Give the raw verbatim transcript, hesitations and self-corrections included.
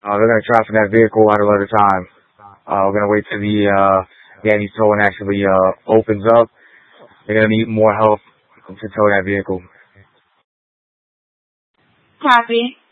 Uh, they're gonna transfer that vehicle at a later time. Uh, we're gonna wait till the, uh, Danny's towing actually, uh, opens up. They're gonna need more help to tow that vehicle. Copy.